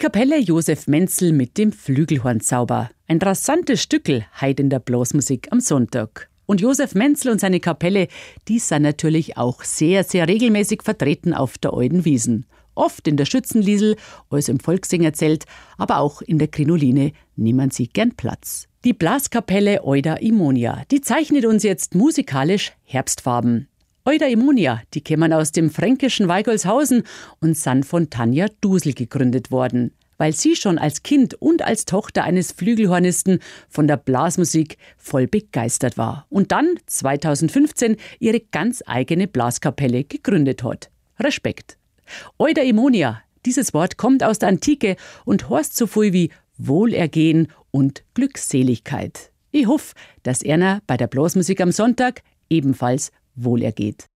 Kapelle Josef Menzel mit dem Flügelhornzauber. Ein rasantes Stückel heut in der Blasmusik am Sonntag. Und Josef Menzel und seine Kapelle, die sind natürlich auch sehr, sehr regelmäßig vertreten auf der Alten Wiesn. Oft in der Schützenliesel, also im Volkssingerzelt, aber auch in der Krinoline nehmen sie gern Platz. Die Blaskapelle Eudaimonia, die zeichnet uns jetzt musikalisch Herbstfarben. Eudaimonia, die kämen aus dem fränkischen Weigolshausen und sind von Tanja Dusel gegründet worden, weil sie schon als Kind und als Tochter eines Flügelhornisten von der Blasmusik voll begeistert war und dann 2015 ihre ganz eigene Blaskapelle gegründet hat. Respekt! Eudaimonia, dieses Wort kommt aus der Antike und heißt so viel wie Wohlergehen und Glückseligkeit. Ich hoffe, dass einer bei der Blasmusik am Sonntag ebenfalls wohlergeht.